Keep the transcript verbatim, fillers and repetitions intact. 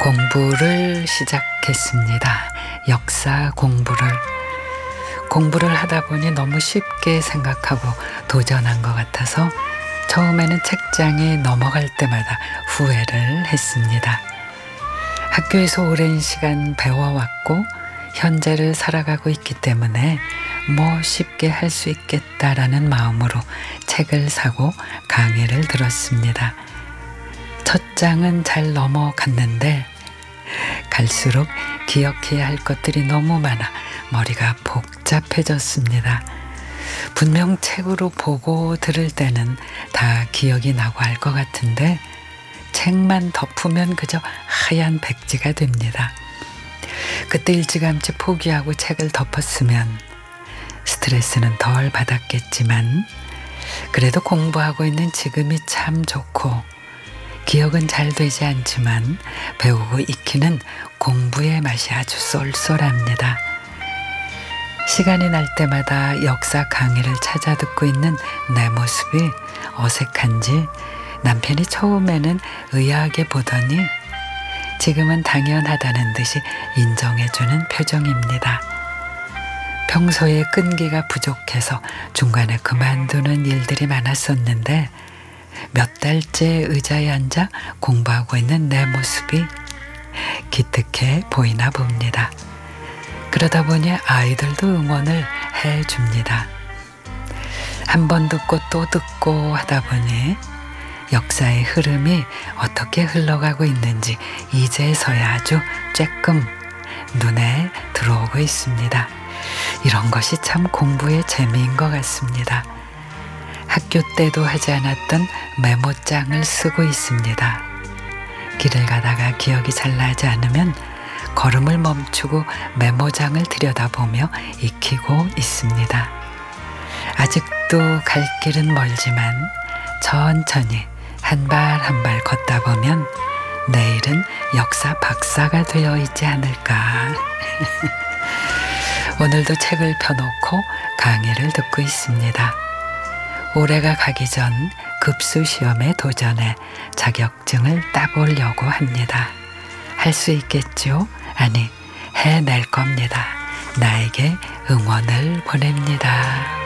공부를 시작했습니다. 역사 공부를. 공부를 하다 보니 너무 쉽게 생각하고 도전한 것 같아서 처음에는 책장에 넘어갈 때마다 후회를 했습니다. 학교에서 오랜 시간 배워왔고 현재를 살아가고 있기 때문에 뭐 쉽게 할 수 있겠다라는 마음으로 책을 사고 강의를 들었습니다. 첫 장은 잘 넘어갔는데 갈수록 기억해야 할 것들이 너무 많아 머리가 복잡해졌습니다. 분명 책으로 보고 들을 때는 다 기억이 나고 할 것 같은데 책만 덮으면 그저 하얀 백지가 됩니다. 그때 일찌감치 포기하고 책을 덮었으면 스트레스는 덜 받았겠지만 그래도 공부하고 있는 지금이 참 좋고 기억은 잘 되지 않지만 배우고 익히는 공부의 맛이 아주 쏠쏠합니다. 시간이 날 때마다 역사 강의를 찾아 듣고 있는 내 모습이 어색한지 남편이 처음에는 의아하게 보더니 지금은 당연하다는 듯이 인정해주는 표정입니다. 평소에 끈기가 부족해서 중간에 그만두는 일들이 많았었는데 몇 달째 의자에 앉아 공부하고 있는 내 모습이 기특해 보이나 봅니다. 그러다 보니 아이들도 응원을 해줍니다. 한 번 듣고 또 듣고 하다 보니 역사의 흐름이 어떻게 흘러가고 있는지 이제서야 아주 쬐끔 눈에 들어오고 있습니다. 이런 것이 참 공부의 재미인 것 같습니다. 학교 때도 하지 않았던 메모장을 쓰고 있습니다. 길을 가다가 기억이 잘 나지 않으면 걸음을 멈추고 메모장을 들여다보며 익히고 있습니다. 아직도 갈 길은 멀지만 천천히 한 발 한 발 걷다 보면 내일은 역사 박사가 되어 있지 않을까. 오늘도 책을 펴놓고 강의를 듣고 있습니다. 올해가 가기 전 급수 시험에 도전해 자격증을 따보려고 합니다. 할 수 있겠죠? 아니, 해낼 겁니다. 나에게 응원을 보냅니다.